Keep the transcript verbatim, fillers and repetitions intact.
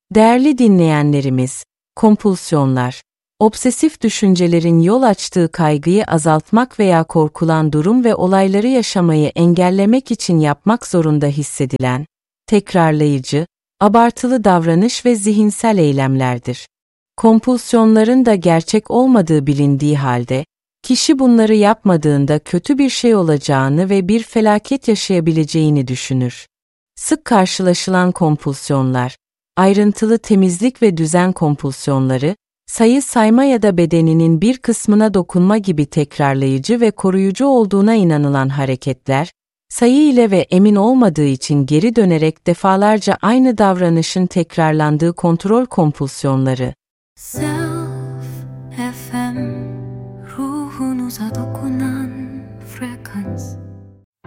Değerli dinleyenlerimiz, kompulsiyonlar, obsesif düşüncelerin yol açtığı kaygıyı azaltmak veya korkulan durum ve olayları yaşamayı engellemek için yapmak zorunda hissedilen, tekrarlayıcı, abartılı davranış ve zihinsel eylemlerdir. Kompulsiyonların da gerçek olmadığı bilindiği halde, kişi bunları yapmadığında kötü bir şey olacağını ve bir felaket yaşayabileceğini düşünür. Sık karşılaşılan kompulsiyonlar, ayrıntılı temizlik ve düzen kompulsiyonları, sayı sayma ya da bedeninin bir kısmına dokunma gibi tekrarlayıcı ve koruyucu olduğuna inanılan hareketler, sayı ile ve emin olmadığı için geri dönerek defalarca aynı davranışın tekrarlandığı kontrol kompulsiyonları. Self F M ruhunuza dokunan